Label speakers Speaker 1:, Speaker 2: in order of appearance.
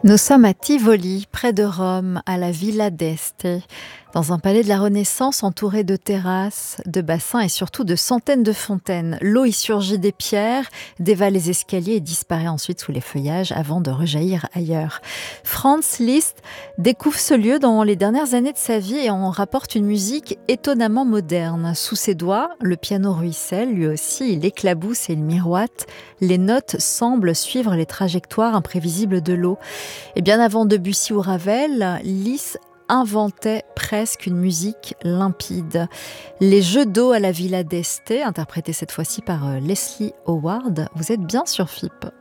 Speaker 1: Nous sommes à Tivoli, près de Rome, à la Villa d'Este, dans un palais de la Renaissance entouré de terrasses, de bassins et surtout de centaines de fontaines. L'eau y surgit des pierres, dévale les escaliers et disparaît ensuite sous les feuillages avant de rejaillir ailleurs. Franz Liszt découvre ce lieu dans les dernières années de sa vie et en rapporte une musique étonnamment moderne. Sous ses doigts, le piano ruisselle, lui aussi, il éclabousse et il miroite. Les notes semblent suivre les trajectoires imprévisibles de l'eau. Et bien avant Debussy ou Ravel, Liszt inventait presque une musique limpide. Les jeux d'eau à la Villa d'Este, interprétés cette fois-ci par Leslie Howard, vous êtes bien sur FIP.